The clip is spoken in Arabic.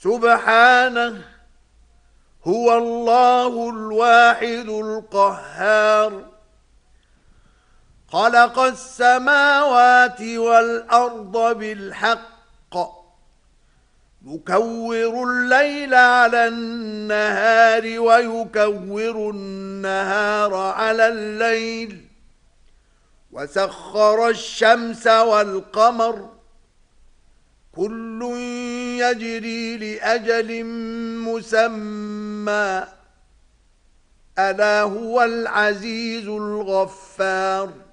سبحانه هو الله الواحد القهار. خلق السماوات والأرض بالحق يكور الليل على النهار ويكور النهار على الليل وسخر الشمس والقمر كل يجري لأجل مسمى ألا هو العزيز الغفار.